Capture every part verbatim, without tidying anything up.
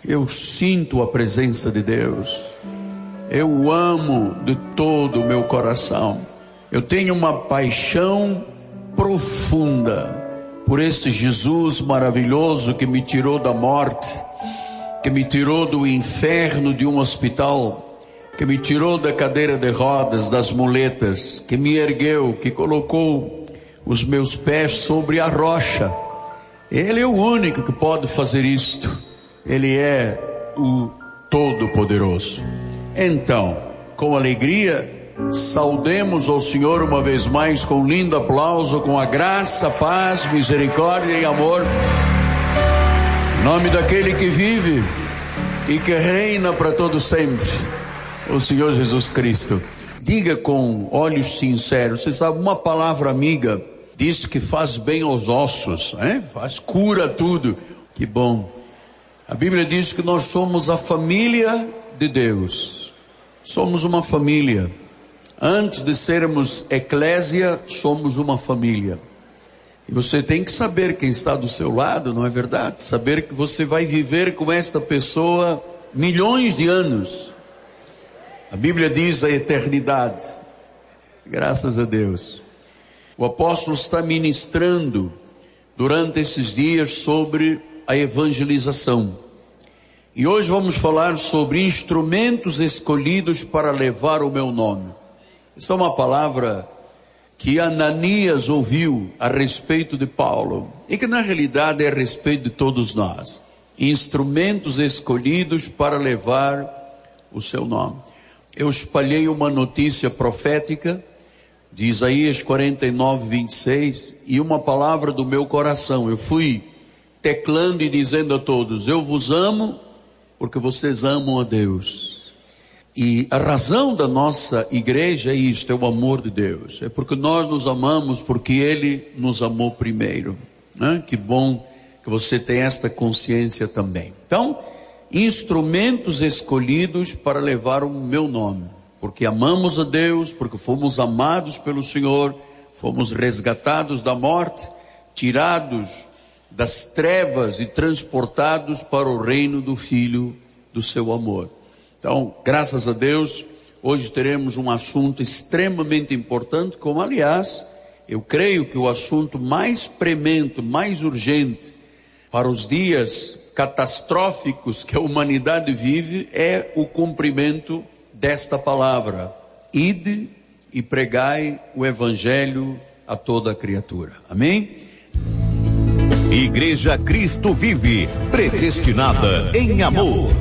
Eu sinto a presença de Deus. Eu o amo de todo o meu coração. Eu tenho uma paixão profunda por esse Jesus maravilhoso que me tirou da morte, que me tirou do inferno de um hospital, que me tirou da cadeira de rodas, das muletas, que me ergueu, que colocou os meus pés sobre a rocha. Ele é o único que pode fazer isto. Ele é o Todo-Poderoso. Então, com alegria, saudemos ao Senhor uma vez mais com um lindo aplauso, com a graça, paz, misericórdia e amor, em nome daquele que vive e que reina para todo sempre, o Senhor Jesus Cristo. Diga com olhos sinceros. Você sabe, uma palavra amiga diz que faz bem aos ossos, né? Faz, cura tudo. Que bom. A Bíblia diz que nós somos a família de Deus. Somos uma família. Antes de sermos eclésia, somos uma família. E você tem que saber quem está do seu lado, não é verdade? Saber que você vai viver com esta pessoa milhões de anos. A Bíblia diz a eternidade. Graças a Deus. O apóstolo está ministrando durante esses dias sobre a evangelização. E hoje vamos falar sobre instrumentos escolhidos para levar o meu nome. Essa é uma palavra que Ananias ouviu a respeito de Paulo, e que na realidade é a respeito de todos nós. Instrumentos escolhidos para levar o seu nome. Eu espalhei uma notícia profética de Isaías quarenta e nove, vinte e seis, e uma palavra do meu coração. Eu fui teclando e dizendo a todos: eu vos amo porque vocês amam a Deus. E a razão da nossa igreja é isto, é o amor de Deus. É porque nós nos amamos, porque Ele nos amou primeiro, né? Que bom que você tem esta consciência também. Então, instrumentos escolhidos para levar o meu nome, porque amamos a Deus, porque fomos amados pelo Senhor, fomos resgatados da morte, tirados das trevas e transportados para o reino do Filho do seu amor. Então, graças a Deus, hoje teremos um assunto extremamente importante, como aliás, eu creio que o assunto mais premente, mais urgente para os dias catastróficos que a humanidade vive é o cumprimento desta palavra: ide e pregai o evangelho a toda a criatura. Amém? Igreja Cristo Vive, predestinada em amor.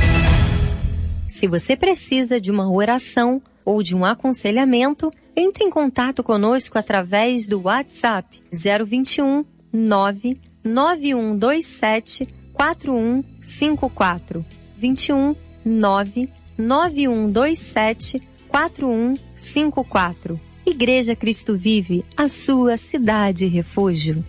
Se você precisa de uma oração ou de um aconselhamento, entre em contato conosco através do WhatsApp zero vinte e um, nove nove um dois sete, quatro um cinco quatro. vinte e um, nove nove um dois sete, quatro um cinco quatro. Igreja Cristo Vive, a sua cidade refúgio.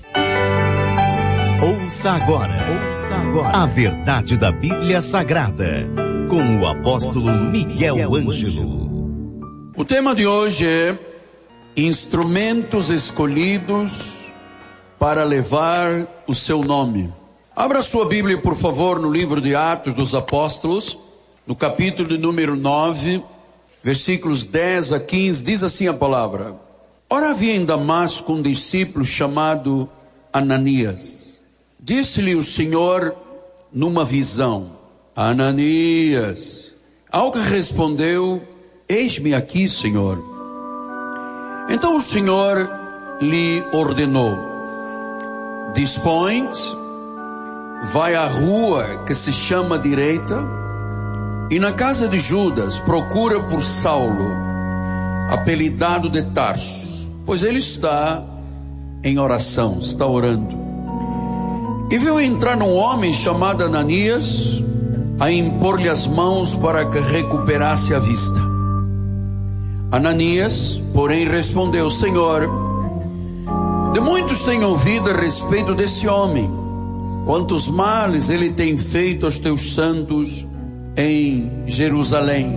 Ouça agora, ouça agora a verdade da Bíblia Sagrada, com o apóstolo Miguel Ângelo. O tema de hoje é instrumentos escolhidos para levar o seu nome. Abra sua Bíblia, por favor, no livro de Atos dos Apóstolos, no capítulo de número nove, versículos dez a quinze, diz assim a palavra: Ora, havia em Damasco um discípulo chamado Ananias. Disse-lhe o Senhor numa visão: Ananias. Ao que respondeu: Eis-me aqui, Senhor. Então o Senhor lhe ordenou: Dispõe-te, vai à rua que se chama Direita, e na casa de Judas procura por Saulo, apelidado de Tarso, pois ele está em oração, está orando. E viu entrar um homem chamado Ananias, a impor-lhe as mãos para que recuperasse a vista. Ananias, porém, respondeu: Senhor, de muitos tenho ouvido a respeito desse homem, quantos males ele tem feito aos teus santos em Jerusalém.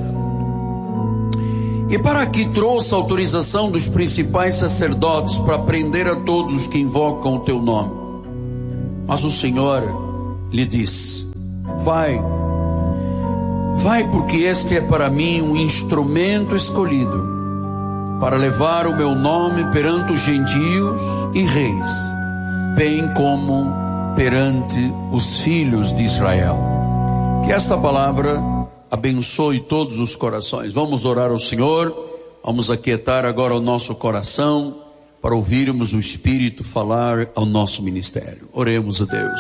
E para aqui trouxe a autorização dos principais sacerdotes para prender a todos os que invocam o teu nome. Mas o Senhor lhe disse: Vai, vai, porque este é para mim um instrumento escolhido para levar o meu nome perante os gentios e reis, bem como perante os filhos de Israel. Que esta palavra abençoe todos os corações. Vamos orar ao Senhor, vamos aquietar agora o nosso coração para ouvirmos o Espírito falar ao nosso ministério. Oremos a Deus.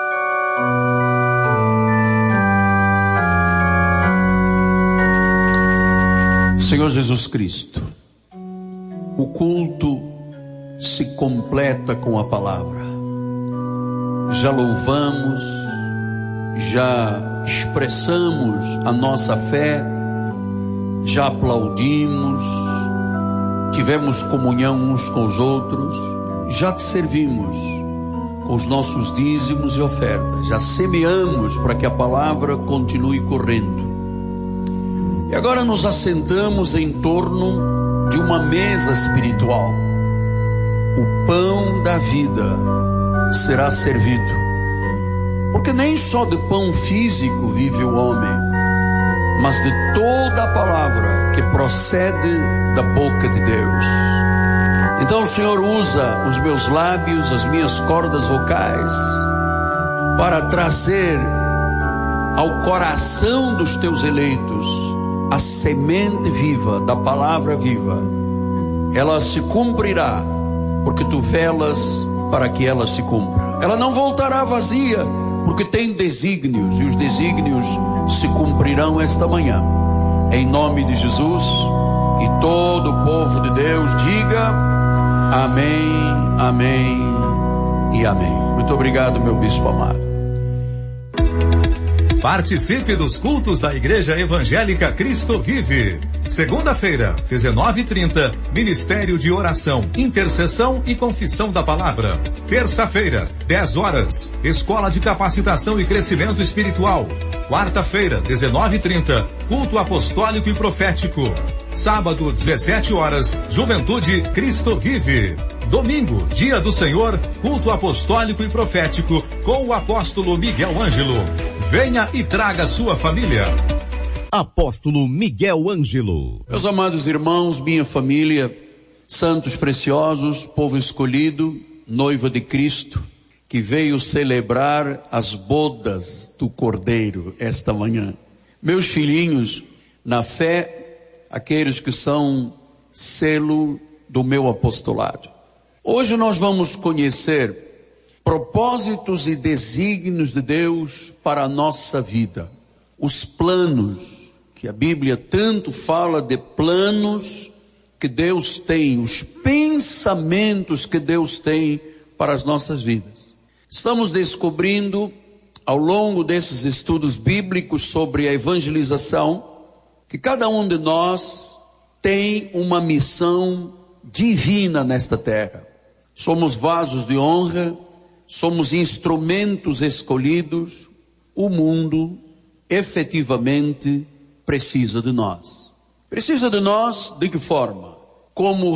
Senhor Jesus Cristo, o culto se completa com a palavra. Já louvamos, já expressamos a nossa fé, já aplaudimos, tivemos comunhão uns com os outros, já te servimos com os nossos dízimos e ofertas, já semeamos para que a palavra continue correndo. E agora nos assentamos em torno de uma mesa espiritual. O pão da vida será servido, porque nem só de pão físico vive o homem, mas de toda a palavra que procede da boca de Deus. Então o Senhor usa os meus lábios, as minhas cordas vocais, para trazer ao coração dos teus eleitos a semente viva da palavra viva. Ela se cumprirá, porque tu velas para que ela se cumpra. Ela não voltará vazia, porque tem desígnios, e os desígnios se cumprirão esta manhã. Em nome de Jesus, e todo o povo de Deus diga amém, amém e amém. Muito obrigado, meu bispo amado. Participe dos cultos da Igreja Evangélica Cristo Vive. Segunda-feira, dezenove e trinta, Ministério de Oração, Intercessão e Confissão da Palavra. Terça-feira, dez horas, Escola de Capacitação e Crescimento Espiritual. Quarta-feira, dezenove e trinta, Culto Apostólico e Profético. Sábado, dezessete horas, Juventude Cristo Vive. Domingo, Dia do Senhor, Culto Apostólico e Profético, com o apóstolo Miguel Ângelo. Venha e traga sua família. Apóstolo Miguel Ângelo. Meus amados irmãos, minha família, santos preciosos, povo escolhido, noiva de Cristo, que veio celebrar as bodas do Cordeiro esta manhã. Meus filhinhos, na fé, aqueles que são selo do meu apostolado. Hoje nós vamos conhecer propósitos e desígnios de Deus para a nossa vida. Os planos, que a Bíblia tanto fala de planos que Deus tem, os pensamentos que Deus tem para as nossas vidas. Estamos descobrindo, ao longo desses estudos bíblicos sobre a evangelização, que cada um de nós tem uma missão divina nesta terra. Somos vasos de honra, somos instrumentos escolhidos. O mundo efetivamente precisa de nós. Precisa de nós de que forma? Como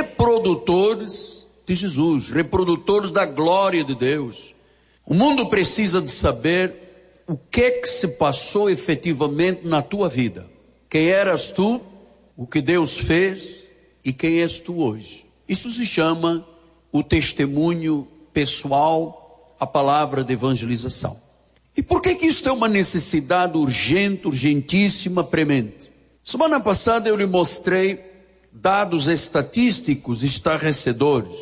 reprodutores de Jesus, reprodutores da glória de Deus. O mundo precisa de saber o que é que se passou efetivamente na tua vida. Quem eras tu, o que Deus fez e quem és tu hoje. Isso se chama o testemunho pessoal, a palavra de evangelização. E por que que isso é uma necessidade urgente, urgentíssima, premente? Semana passada eu lhe mostrei dados estatísticos estarrecedores,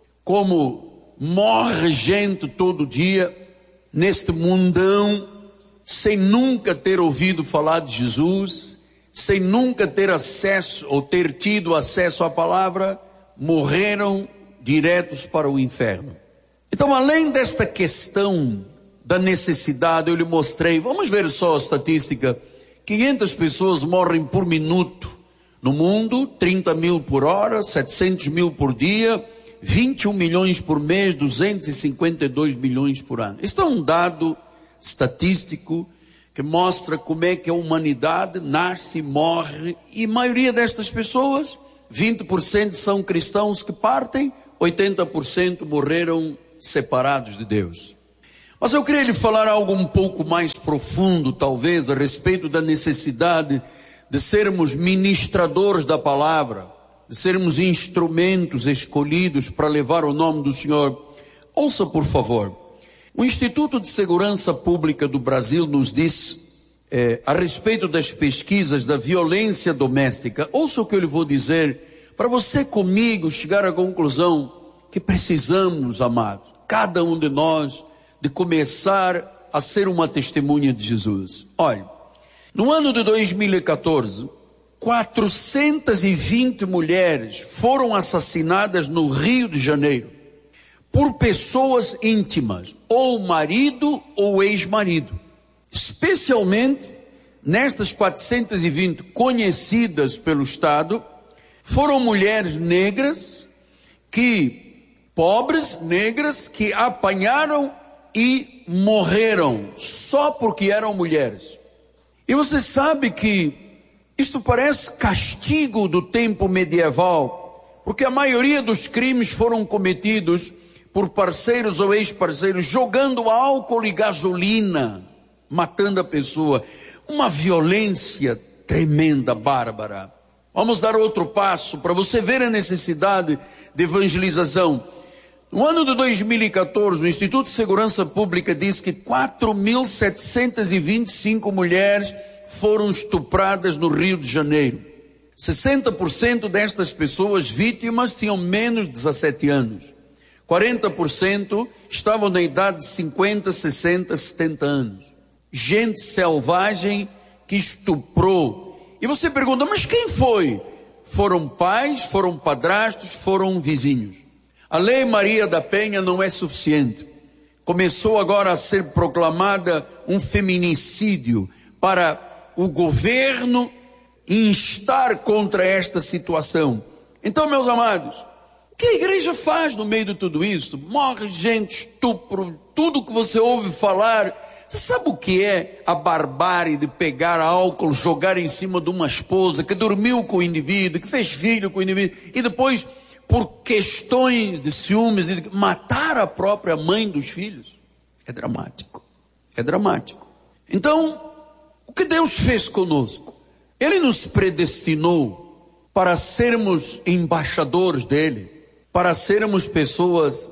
como morre gente todo dia neste mundão, sem nunca ter ouvido falar de Jesus, sem nunca ter acesso ou ter tido acesso à palavra, morreram diretos para o inferno. Então, além desta questão da necessidade, eu lhe mostrei, vamos ver só a estatística, quinhentas pessoas morrem por minuto no mundo, trinta mil por hora, setecentos mil por dia, vinte e um milhões por mês, duzentos e cinquenta e dois milhões por ano. Este é um dado estatístico que mostra como é que a humanidade nasce, morre, e a maioria destas pessoas, vinte por cento são cristãos que partem, oitenta por cento morreram separados de Deus. Mas eu queria lhe falar algo um pouco mais profundo, talvez, a respeito da necessidade de sermos ministradores da palavra, de sermos instrumentos escolhidos para levar o nome do Senhor. Ouça, por favor. O Instituto de Segurança Pública do Brasil nos diz, é, a respeito das pesquisas da violência doméstica, ouça o que eu lhe vou dizer, para você comigo chegar à conclusão que precisamos, amados, cada um de nós, de começar a ser uma testemunha de Jesus. Olha, no ano de dois mil e quatorze, quatrocentas e vinte mulheres foram assassinadas no Rio de Janeiro por pessoas íntimas, ou marido ou ex-marido. Especialmente nestas quatrocentas e vinte conhecidas pelo Estado, foram mulheres negras, que pobres, negras, que apanharam e morreram só porque eram mulheres. E você sabe que isto parece castigo do tempo medieval, porque a maioria dos crimes foram cometidos por parceiros ou ex-parceiros, jogando álcool e gasolina, matando a pessoa. Uma violência tremenda, bárbara. Vamos dar outro passo para você ver a necessidade de evangelização. No ano de dois mil e quatorze, o Instituto de Segurança Pública diz que quatro mil setecentas e vinte e cinco mulheres foram estupradas no Rio de Janeiro. sessenta por cento destas pessoas vítimas tinham menos de dezessete anos. quarenta por cento estavam na idade de cinquenta, sessenta, setenta anos. Gente selvagem que estuprou. E você pergunta, mas quem foi? Foram pais, foram padrastos, foram vizinhos. A Lei Maria da Penha não é suficiente. Começou agora a ser proclamada um feminicídio para o governo instar contra esta situação. Então, meus amados, o que a igreja faz no meio de tudo isso? Morre gente, estupro, tudo que você ouve falar. Você sabe o que é a barbárie de pegar álcool, jogar em cima de uma esposa que dormiu com o indivíduo, que fez filho com o indivíduo, e depois, por questões de ciúmes, de matar a própria mãe dos filhos? É dramático. É dramático. Então, o que Deus fez conosco? Ele nos predestinou para sermos embaixadores dele, para sermos pessoas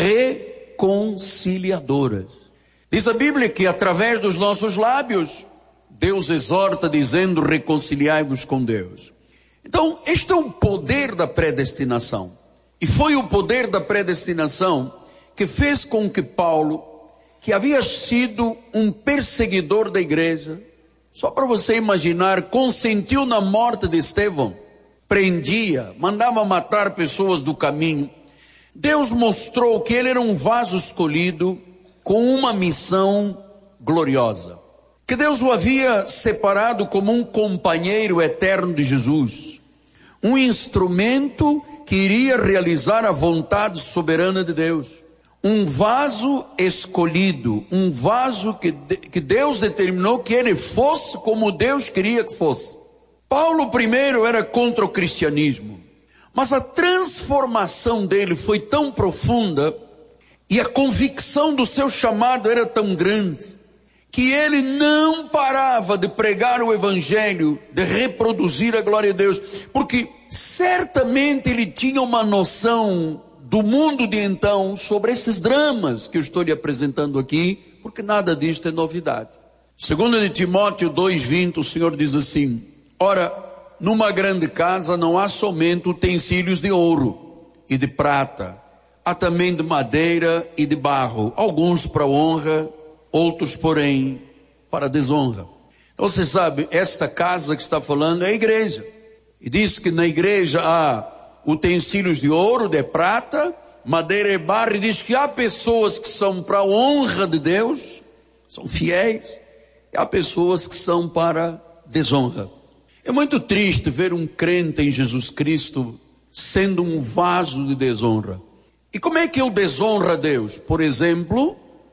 reconciliadoras. Diz a Bíblia que através dos nossos lábios, Deus exorta dizendo, reconciliai-vos com Deus. Então, este é o poder da predestinação. E foi o poder da predestinação que fez com que Paulo, que havia sido um perseguidor da igreja, só para você imaginar, consentiu na morte de Estevão, prendia, mandava matar pessoas do caminho. Deus mostrou que ele era um vaso escolhido com uma missão gloriosa. Que Deus o havia separado como um companheiro eterno de Jesus. Um instrumento que iria realizar a vontade soberana de Deus. Um vaso escolhido, um vaso que, que Deus determinou que ele fosse como Deus queria que fosse. Paulo primeiro era contra o cristianismo, mas a transformação dele foi tão profunda e a convicção do seu chamado era tão grande, que ele não parava de pregar o evangelho, de reproduzir a glória de Deus, porque certamente ele tinha uma noção do mundo de então sobre esses dramas que eu estou lhe apresentando aqui, porque nada disto é novidade. Segundo de Timóteo dois, vinte, o Senhor diz assim: ora, numa grande casa não há somente utensílios de ouro e de prata, há também de madeira e de barro, alguns para honra, outros, porém, para desonra. Então você sabe, esta casa que está falando é a igreja. E diz que na igreja há utensílios de ouro, de prata, madeira e barro. E diz que há pessoas que são para a honra de Deus, são fiéis, e há pessoas que são para desonra. É muito triste ver um crente em Jesus Cristo sendo um vaso de desonra. E como é que eu desonro a Deus? Por exemplo,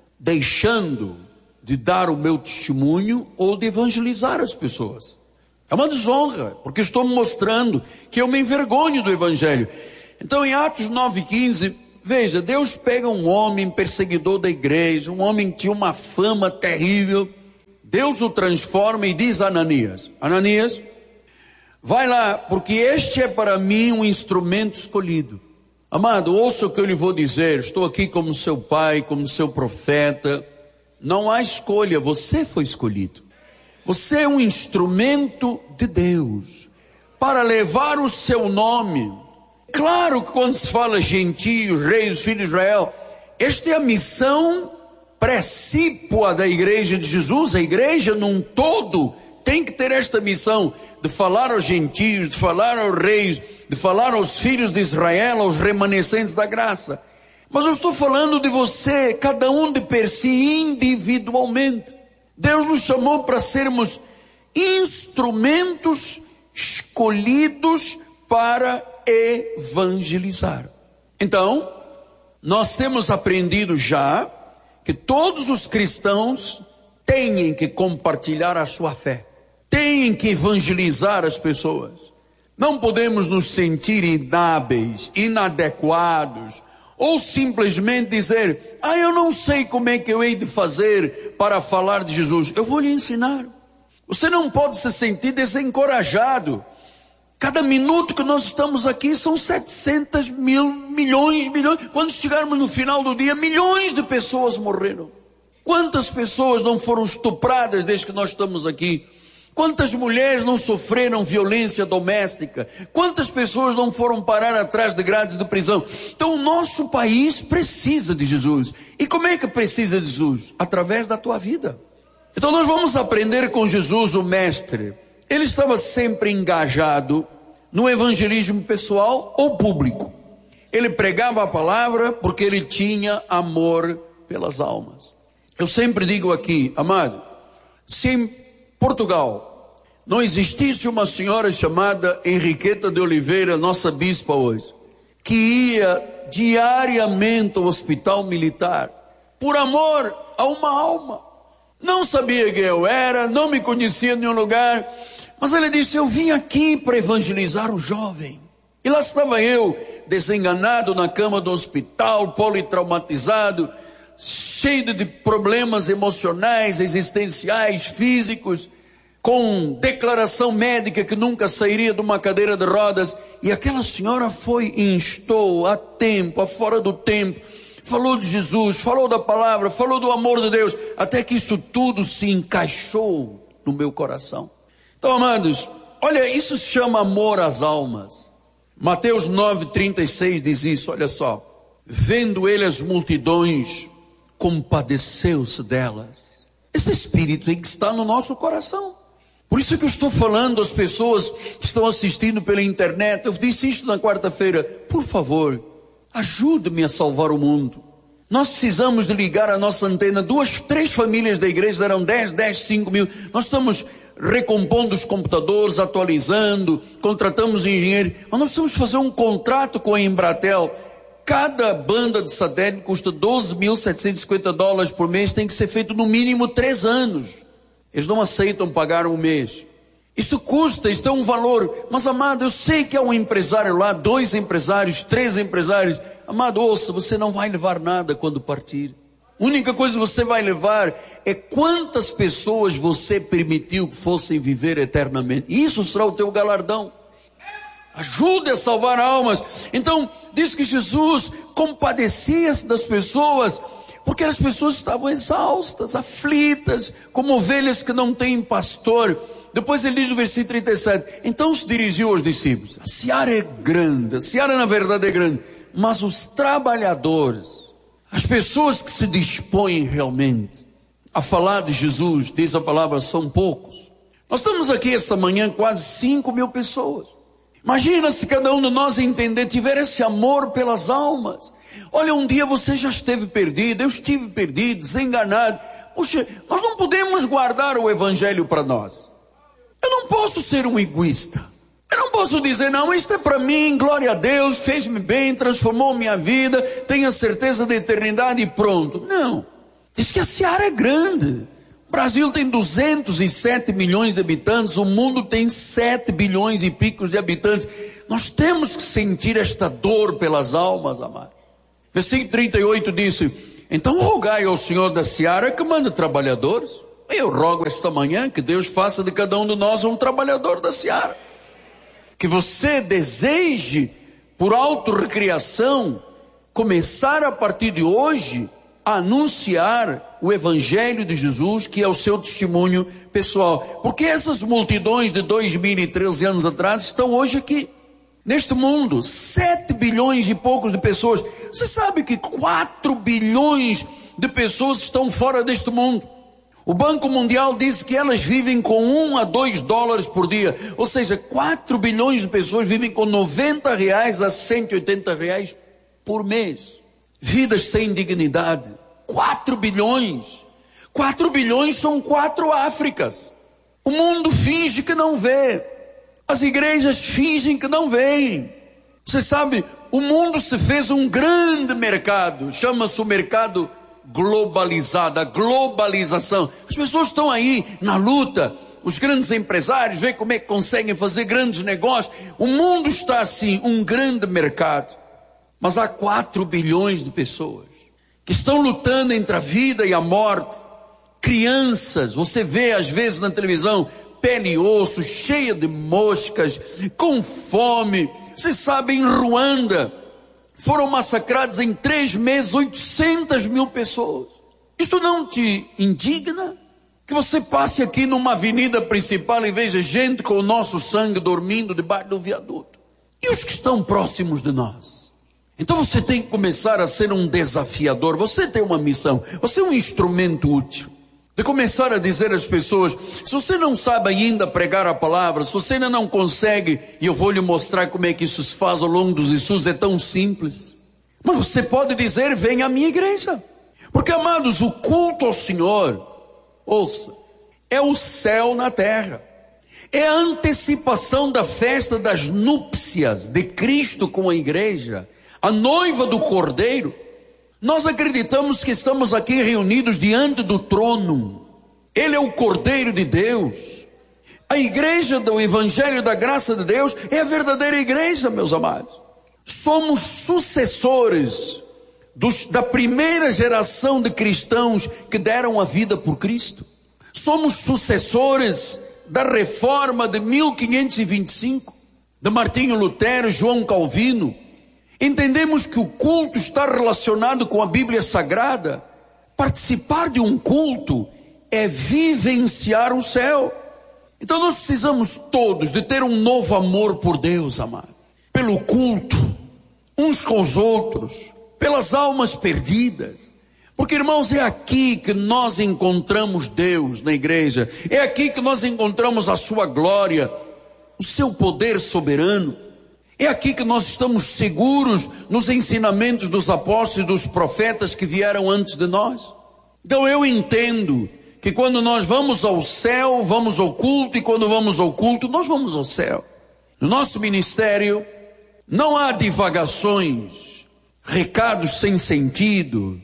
deixando de dar o meu testemunho ou de evangelizar as pessoas. É uma desonra, porque estou mostrando que eu me envergonho do evangelho. Então em Atos nove, quinze, Veja, Deus pega um homem perseguidor da igreja, um homem que tinha uma fama terrível, Deus o transforma e diz a Ananias: Ananias, vai lá, porque este é para mim um instrumento escolhido. Amado, ouça o que eu lhe vou dizer, estou aqui como seu pai, como seu profeta. Não há escolha, você foi escolhido. Você é um instrumento de Deus para levar o seu nome. Claro que quando se fala gentios, reis, filhos de Israel, esta é a missão precípua da igreja de Jesus. A igreja num todo tem que ter esta missão de falar aos gentios, de falar aos reis, de falar aos filhos de Israel, aos remanescentes da graça. Mas eu estou falando de você, cada um de per si individualmente. Deus nos chamou para sermos instrumentos escolhidos para evangelizar. Então, nós temos aprendido já que todos os cristãos têm que compartilhar a sua fé, têm que evangelizar as pessoas. Não podemos nos sentir inábeis, inadequados, ou simplesmente dizer: ah, eu não sei como é que eu hei de fazer para falar de Jesus. Eu vou lhe ensinar. Você não pode se sentir desencorajado. Cada minuto que nós estamos aqui são setecentos mil, milhões, milhões. Quando chegarmos no final do dia, milhões de pessoas morreram. Quantas pessoas não foram estupradas desde que nós estamos aqui? Quantas mulheres não sofreram violência doméstica? Quantas pessoas não foram parar atrás de grades de prisão? Então o nosso país precisa de Jesus. E como é que precisa de Jesus? Através da tua vida. Então nós vamos aprender com Jesus, o mestre. Ele estava sempre engajado no evangelismo pessoal ou público. Ele pregava a palavra porque ele tinha amor pelas almas. Eu sempre digo aqui, amado, se em Portugal não existisse uma senhora chamada Henriqueta de Oliveira, nossa bispa hoje, que ia diariamente ao hospital militar por amor a uma alma, não sabia quem eu era, não me conhecia em nenhum lugar, mas ele disse: eu vim aqui para evangelizar o jovem. E lá estava eu, desenganado na cama do hospital, politraumatizado, cheio de problemas emocionais, existenciais, físicos, com declaração médica que nunca sairia de uma cadeira de rodas. E aquela senhora foi e instou a tempo, a fora do tempo, falou de Jesus, falou da palavra, falou do amor de Deus, até que isso tudo se encaixou no meu coração. Então, amados, olha, isso se chama amor às almas. Mateus nove, trinta e seis diz isso, olha só: vendo ele as multidões, compadeceu-se delas. Esse espírito tem que estar no nosso coração. Por isso que eu estou falando às pessoas que estão assistindo pela internet. Eu disse isso na quarta-feira: por favor, ajude-me a salvar o mundo. Nós precisamos de ligar a nossa antena. Duas, três famílias da igreja eram dez, dez, cinco mil. Nós estamos recompondo os computadores, atualizando, contratamos engenheiro. Mas nós precisamos fazer um contrato com a Embratel. Cada banda de satélite custa doze mil setecentos e cinquenta dólares por mês. Tem que ser feito no mínimo três anos. Eles não aceitam pagar um mês. Isso custa, isso é um valor. Mas, amado, eu sei que há um empresário lá, dois empresários, três empresários. Amado, ouça, você não vai levar nada quando partir. A única coisa que você vai levar é quantas pessoas você permitiu que fossem viver eternamente. Isso será o teu galardão. Ajude a salvar almas. Então, diz que Jesus compadecia-se das pessoas, porque as pessoas estavam exaustas, aflitas, como ovelhas que não têm pastor. Depois ele diz no versículo trinta e sete, então se dirigiu aos discípulos: a seara é grande, a seara na verdade é grande, mas os trabalhadores, as pessoas que se dispõem realmente a falar de Jesus, diz a palavra, são poucos. Nós estamos aqui esta manhã quase cinco mil pessoas. Imagina se cada um de nós entender, tiver esse amor pelas almas. Olha, um dia você já esteve perdido, eu estive perdido, desenganado. Poxa, nós não podemos guardar o evangelho para nós. Eu não posso ser um egoísta. Eu não posso dizer: não, isto é para mim, glória a Deus, fez-me bem, transformou minha vida, tenho a certeza da eternidade e pronto. Não. Diz que a seara é grande. O Brasil tem duzentos e sete milhões de habitantes, o mundo tem sete bilhões e picos de habitantes. Nós temos que sentir esta dor pelas almas, amados. Versículo trinta e oito disse: então rogai ao Senhor da seara que manda trabalhadores. Eu rogo esta manhã que Deus faça de cada um de nós um trabalhador da seara. Que você deseje, por autorrecriação, começar a partir de hoje a anunciar o Evangelho de Jesus, que é o seu testemunho pessoal. Porque essas multidões de dois mil e treze anos atrás estão hoje aqui, neste mundo. Sete bilhões e poucos de pessoas. Você sabe que quatro bilhões de pessoas estão fora deste mundo. O Banco Mundial diz que elas vivem com um a dois dólares por dia. Ou seja, quatro bilhões de pessoas vivem com noventa reais a cento e oitenta reais por mês. Vidas sem dignidade. quatro bilhões. quatro bilhões são quatro Áfricas. O mundo finge que não vê. As igrejas fingem que não veem. Você sabe, o mundo se fez um grande mercado. Chama-se o mercado globalizado, a globalização. As pessoas estão aí na luta. Os grandes empresários, vê como é que conseguem fazer grandes negócios. O mundo está assim, um grande mercado. Mas há quatro bilhões de pessoas que estão lutando entre a vida e a morte. Crianças, você vê às vezes na televisão, pele e osso, cheia de moscas, com fome. Você sabe, em Ruanda foram massacrados em três meses oitocentas mil pessoas. Isto não te indigna? Que você passe aqui numa avenida principal e veja gente com o nosso sangue dormindo debaixo do viaduto. E os que estão próximos de nós? Então você tem que começar a ser um desafiador. Você tem uma missão. Você é um instrumento útil. De começar a dizer às pessoas: se você não sabe ainda pregar a palavra, se você ainda não consegue, e eu vou lhe mostrar como é que isso se faz ao longo dos estudos, é tão simples. Mas você pode dizer: venha à minha igreja. Porque, amados, o culto ao Senhor, ouça, é o céu na terra. É a antecipação da festa das núpcias de Cristo com a igreja, a noiva do Cordeiro. Nós acreditamos que estamos aqui reunidos diante do trono. Ele é o Cordeiro de Deus. A igreja do Evangelho da Graça de Deus é a verdadeira igreja, meus amados. Somos sucessores dos, da primeira geração de cristãos que deram a vida por Cristo. Somos sucessores da reforma de mil quinhentos e vinte e cinco, de Martinho Lutero, João Calvino. Entendemos que o culto está relacionado com a Bíblia Sagrada. Participar de um culto é vivenciar o céu. Então nós precisamos todos de ter um novo amor por Deus, amado. Pelo culto, uns com os outros, pelas almas perdidas. Porque, irmãos, é aqui que nós encontramos Deus na igreja. É aqui que nós encontramos a sua glória, o seu poder soberano. É aqui que nós estamos seguros nos ensinamentos dos apóstolos e dos profetas que vieram antes de nós. Então eu entendo que quando nós vamos ao céu, vamos ao culto, e quando vamos ao culto, nós vamos ao céu. No nosso ministério não há divagações, recados sem sentido,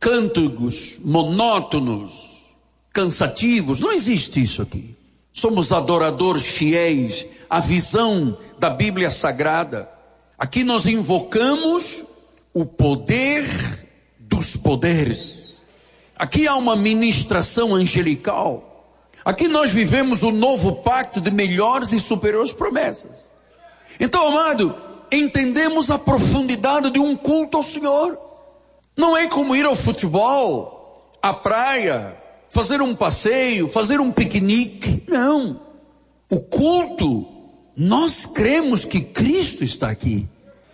cânticos monótonos, cansativos. Não existe isso aqui. Somos adoradores fiéis à visão da Bíblia Sagrada. Aqui nós invocamos o poder dos poderes. Aqui há uma ministração angelical. Aqui nós vivemos o novo pacto de melhores e superiores promessas. Então, amado, entendemos a profundidade de um culto ao Senhor. Não é como ir ao futebol, à praia, fazer um passeio, fazer um piquenique. Não. O culto, nós cremos que Cristo está aqui.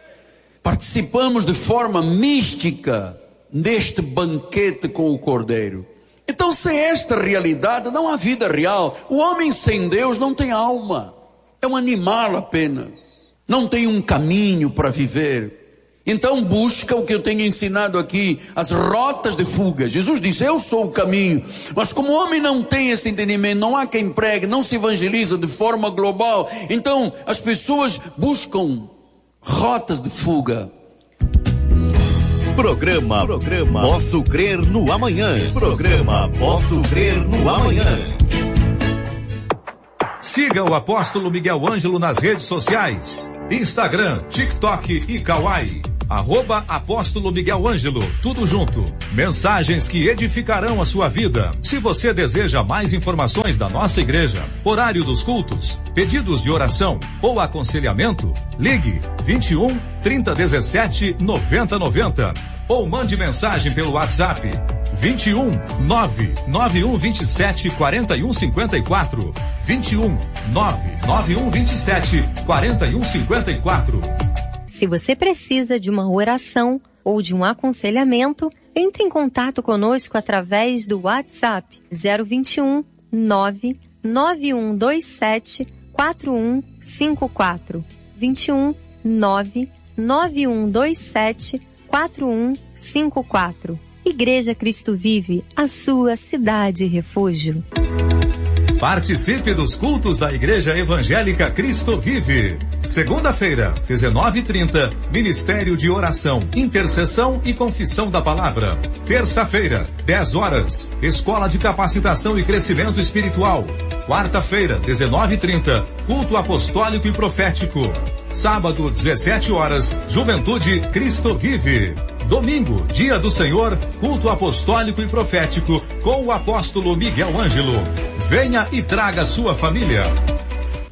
Participamos de forma mística neste banquete com o Cordeiro. Então, sem esta realidade, não há vida real. O homem sem Deus não tem alma. É um animal apenas. Não tem um caminho para viver. Então busca o que eu tenho ensinado aqui, as rotas de fuga. Jesus disse: eu sou o caminho. Mas como o homem não tem esse entendimento, não há quem pregue, não se evangeliza de forma global, então as pessoas buscam rotas de fuga. Programa, Programa Posso Crer no Amanhã. Programa Posso Crer no Amanhã. Siga o apóstolo Miguel Ângelo nas redes sociais: Instagram, TikTok e Kawaii. arroba Apóstolo Miguel Ângelo, tudo junto. Mensagens que edificarão a sua vida. Se você deseja mais informações da nossa igreja, horário dos cultos, pedidos de oração ou aconselhamento, ligue vinte e um, trinta, dezessete, noventa, noventa ou mande mensagem pelo WhatsApp vinte e um, nove nove um vinte e sete, quarenta e um cinquenta e quatro, vinte e um, nove nove um vinte e sete, quarenta e um cinquenta e quatro. Se você precisa de uma oração ou de um aconselhamento, entre em contato conosco através do WhatsApp zero vinte e um, nove nove um dois sete, quatro um cinco quatro, vinte e um, nove nove um dois sete, quatro um cinco quatro. Igreja Cristo Vive, a sua cidade refúgio. Participe dos cultos da Igreja Evangélica Cristo Vive. Segunda-feira, dezenove e trinta, Ministério de Oração, Intercessão e Confissão da Palavra. Terça-feira, dez horas, Escola de Capacitação e Crescimento Espiritual. Quarta-feira, dezenove e trinta, Culto Apostólico e Profético. Sábado, dezessete horas, Juventude Cristo Vive. Domingo, Dia do Senhor, Culto Apostólico e Profético com o Apóstolo Miguel Ângelo. Venha e traga sua família.